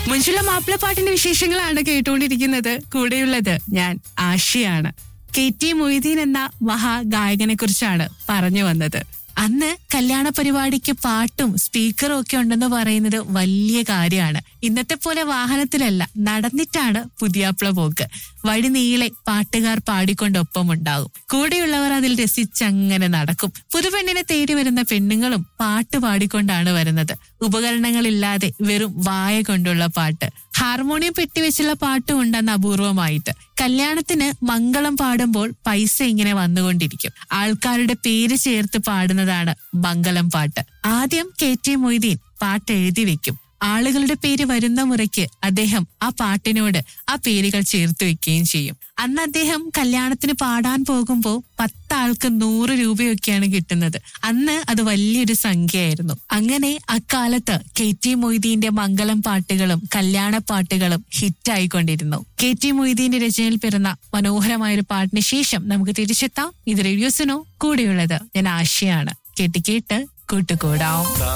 മുൻഷുള്ള മാപ്പിളപ്പാട്ടിന്റെ വിശേഷങ്ങളാണ് കേട്ടുകൊണ്ടിരിക്കുന്നത്. കൂടെയുള്ളത് ഞാൻ ആഷിയാണ്. KT മൊയ്തീൻ എന്ന മഹാഗായകനെ കുറിച്ചാണ് പറഞ്ഞു വന്നത്. അന്ന് കല്യാണ പരിപാടിക്ക് പാട്ടും സ്പീക്കറും ഒക്കെ ഉണ്ടെന്ന് പറയുന്നത് വലിയ കാര്യമാണ്. ഇന്നത്തെ പോലെ വാഹനത്തിലല്ല, നടന്നിട്ടാണ് പുതിയാപ്ല പോക്ക്. വഴി നീളെ പാട്ടുകാർ പാടിക്കൊണ്ടൊപ്പം ഉണ്ടാകും. കൂടെയുള്ളവർ അതിൽ രസിച്ചങ്ങനെ നടക്കും. പുതുപെണ്ണിനെ തേടി വരുന്ന പെണ്ണുങ്ങളും പാട്ട് പാടിക്കൊണ്ടാണ് വരുന്നത്. ഉപകരണങ്ങളില്ലാതെ വെറും വായ കൊണ്ടുള്ള പാട്ട്. ഹാർമോണിയം പെട്ടിവെച്ചുള്ള പാട്ടും ഉണ്ടെന്ന് അപൂർവമായിട്ട്. കല്യാണത്തിന് മംഗളം പാടുമ്പോൾ പൈസ ഇങ്ങനെ വന്നുകൊണ്ടിരിക്കും. ആൾക്കാരുടെ പേര് ചേർത്ത് പാടുന്നതാണ് മംഗളം പാട്ട്. ആദ്യം KT മൊയ്തീൻ പാട്ട് എഴുതി വെക്കും. ആളുകളുടെ പേര് വരുന്ന മുറയ്ക്ക് അദ്ദേഹം ആ പാട്ടിനോട് ആ പേരുകൾ ചേർത്ത് വെക്കുകയും ചെയ്യും. അന്ന് അദ്ദേഹം കല്യാണത്തിന് പാടാൻ പോകുമ്പോൾ 10 ആൾക്ക് 100 രൂപയൊക്കെയാണ് കിട്ടുന്നത്. അന്ന് അത് വലിയൊരു സംഖ്യയായിരുന്നു. അങ്ങനെ അക്കാലത്ത് KT മൊയ്തീന്റെ മംഗളം പാട്ടുകളും കല്യാണ പാട്ടുകളും ഹിറ്റായിക്കൊണ്ടിരുന്നു. KT മൊയ്തീന്റെ രചനയിൽ പിറന്ന മനോഹരമായൊരു പാട്ടിന് ശേഷം നമുക്ക് തിരിച്ചെത്താം. ഇത് റേഡിയോ സുനോ, കൂടെയുള്ളത് ഞാൻ ആശയാണ്. കേട്ട് കേട്ട് കൂട്ടുകൂടാം.